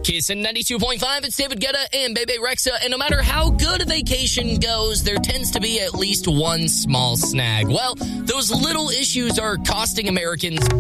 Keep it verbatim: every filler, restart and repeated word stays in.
Kissin' ninety-two point five, it's David Guetta and Bebe Rexha, and no matter how good a vacation goes, there tends to be at least one small snag. Well, those little issues are costing Americans